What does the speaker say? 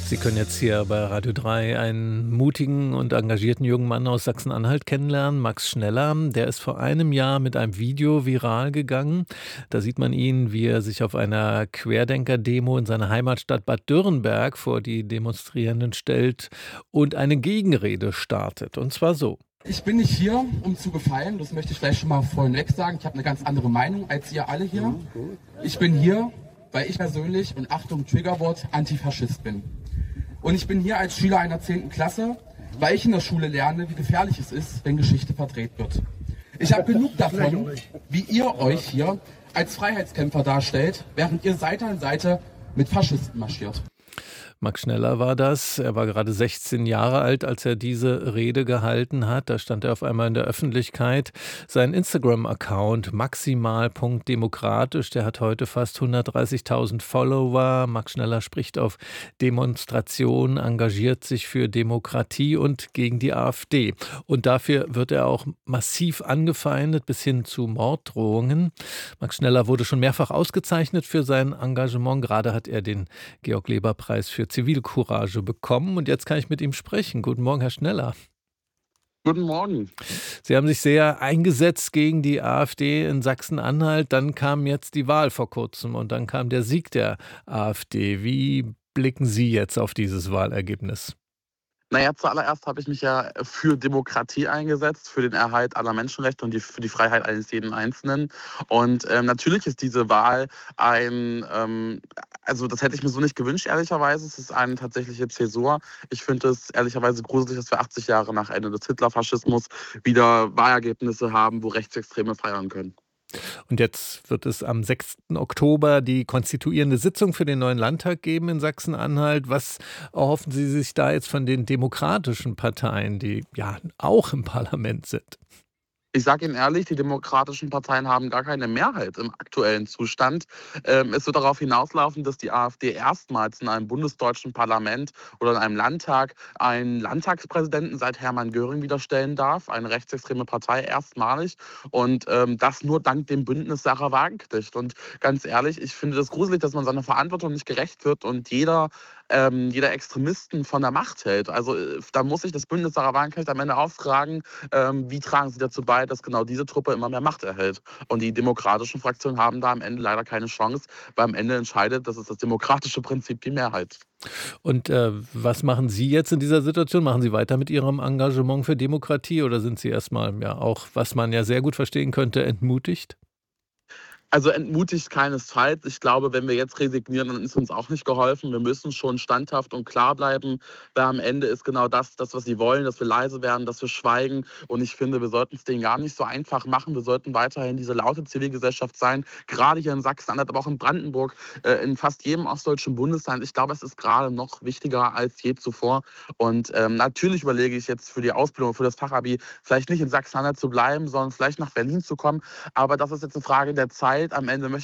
Sie können jetzt hier bei Radio 3 einen mutigen und engagierten jungen Mann aus Sachsen-Anhalt kennenlernen, Max Schneller. Der ist vor einem Jahr mit einem Video viral gegangen. Da sieht man ihn, wie er sich auf einer Querdenker-Demo in seiner Heimatstadt Bad Dürrenberg vor die Demonstrierenden stellt und eine Gegenrede startet. Und zwar so. Ich bin nicht hier, um zu gefallen, das möchte ich vielleicht schon mal vorneweg sagen. Ich habe eine ganz andere Meinung als ihr alle hier. Ich bin hier, weil ich persönlich, und Achtung, Triggerwort, Antifaschist bin. Und ich bin hier als Schüler einer 10. Klasse, weil ich in der Schule lerne, wie gefährlich es ist, wenn Geschichte verdreht wird. Ich habe genug davon, wie ihr euch hier als Freiheitskämpfer darstellt, während ihr Seite an Seite mit Faschisten marschiert. Max Schneller war das. Er war gerade 16 Jahre alt, als er diese Rede gehalten hat. Da stand er auf einmal in der Öffentlichkeit. Sein Instagram-Account maximal.demokratisch, der hat heute fast 130.000 Follower. Max Schneller spricht auf Demonstrationen, engagiert sich für Demokratie und gegen die AfD. Und dafür wird er auch massiv angefeindet, bis hin zu Morddrohungen. Max Schneller wurde schon mehrfach ausgezeichnet für sein Engagement. Gerade hat er den Georg-Leber-Preis für Zivilcourage bekommen und jetzt kann ich mit ihm sprechen. Guten Morgen, Herr Schneller. Guten Morgen. Sie haben sich sehr eingesetzt gegen die AfD in Sachsen-Anhalt. Dann kam jetzt die Wahl vor kurzem und dann kam der Sieg der AfD. Wie blicken Sie jetzt auf dieses Wahlergebnis? Naja, zuallererst habe ich mich ja für Demokratie eingesetzt, für den Erhalt aller Menschenrechte und für die Freiheit eines jeden Einzelnen. Und natürlich ist diese Wahl also das hätte ich mir so nicht gewünscht, ehrlicherweise. Es ist eine tatsächliche Zäsur. Ich finde es ehrlicherweise gruselig, dass wir 80 Jahre nach Ende des Hitlerfaschismus wieder Wahlergebnisse haben, wo Rechtsextreme feiern können. Und jetzt wird es am 6. Oktober die konstituierende Sitzung für den neuen Landtag geben in Sachsen-Anhalt. Was erhoffen Sie sich da jetzt von den demokratischen Parteien, die ja auch im Parlament sind? Ich sage Ihnen ehrlich, die demokratischen Parteien haben gar keine Mehrheit im aktuellen Zustand. Es wird darauf hinauslaufen, dass die AfD erstmals in einem bundesdeutschen Parlament oder in einem Landtag einen Landtagspräsidenten seit Hermann Göring wieder stellen darf, eine rechtsextreme Partei erstmalig. Und das nur dank dem Bündnis Sarah Wagenknecht. Und ganz ehrlich, ich finde das gruselig, dass man seiner Verantwortung nicht gerecht wird und jeder Extremisten von der Macht hält. Also da muss sich das Bündnis Sarah Wagenknecht am Ende auffragen, wie tragen sie dazu bei, dass genau diese Truppe immer mehr Macht erhält. Und die demokratischen Fraktionen haben da am Ende leider keine Chance, weil am Ende entscheidet, das ist das demokratische Prinzip, die Mehrheit. Und was machen Sie jetzt in dieser Situation? Machen Sie weiter mit Ihrem Engagement für Demokratie oder sind Sie erstmal ja auch, was man ja sehr gut verstehen könnte, entmutigt? Also entmutigt keinesfalls. Ich glaube, wenn wir jetzt resignieren, dann ist uns auch nicht geholfen. Wir müssen schon standhaft und klar bleiben, weil am Ende ist genau das, was sie wollen, dass wir leise werden, dass wir schweigen. Und ich finde, wir sollten es denen gar nicht so einfach machen. Wir sollten weiterhin diese laute Zivilgesellschaft sein, gerade hier in Sachsen-Anhalt, aber auch in Brandenburg, in fast jedem ostdeutschen Bundesland. Ich glaube, es ist gerade noch wichtiger als je zuvor. Und natürlich überlege ich jetzt für die Ausbildung, für das Fachabi, vielleicht nicht in Sachsen-Anhalt zu bleiben, sondern vielleicht nach Berlin zu kommen. Aber das ist jetzt eine Frage der Zeit. Am Ende möchte